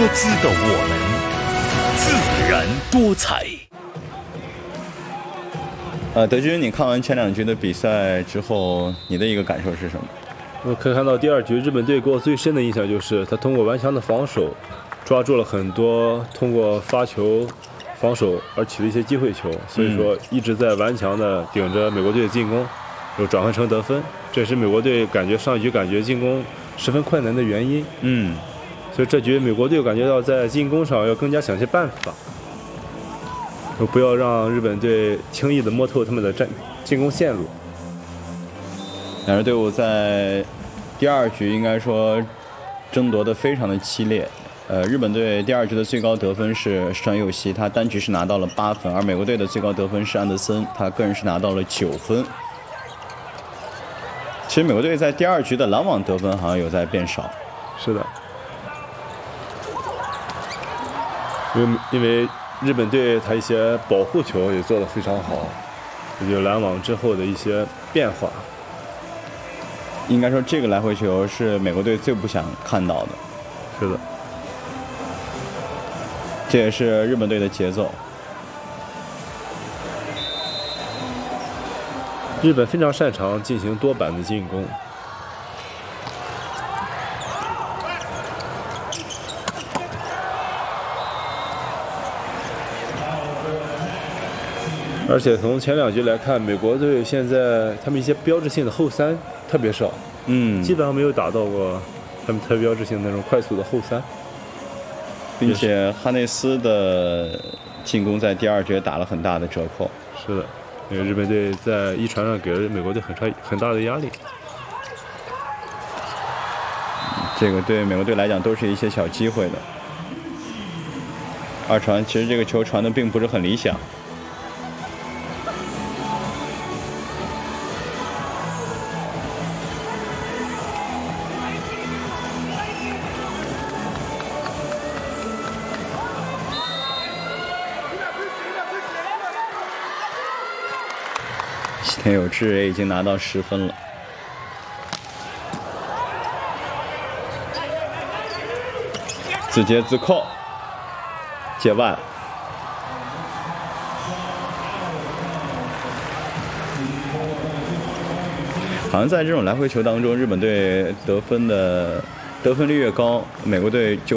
姿的我们，自然多彩。 德军，你看完前2局的比赛之后，你的一个感受是什么？ 我可以看到第2局日本队给我最深的印象就是他通过顽强的防守，抓住了很多通过发球防守而起的一些机会球，所以说一直在顽强的顶着美国队的进攻，又转换成得分，这也是美国队上一局感觉进攻十分困难的原因。所以这局美国队感觉到在进攻上要更加想些办法，不要让日本队轻易的摸透他们的进攻线路。 两支队伍在第2局应该说争夺的非常的激烈。日本队第2局的最高得分是山佑希，他单局是拿到了8分，而美国队的最高得分是安德森，他个人是拿到了9分。其实美国队在第2局的拦网得分好像有在变少。 是的，因为日本队他一些保护球也做得非常好，也就拦网之后的一些变化。 应该说这个来回球是美国队最不想看到的。 是的， 这也是日本队的节奏。 日本非常擅长进行多板的进攻，而且从前2局来看，美国队现在他们一些标志性的后三特别少，基本上没有打到过他们特标志性的那种快速的后三， 并且哈内斯的进攻在第2局打了很大的折扣。 是的，因为日本队在一传上给了美国队很大的压力。 这个对美国队来讲都是一些小机会的。2传其实这个球传的并不是很理想。西田有志也已经拿到10分了。自接自扣，界外。好像在这种来回球当中，日本队得分率越高，美国队就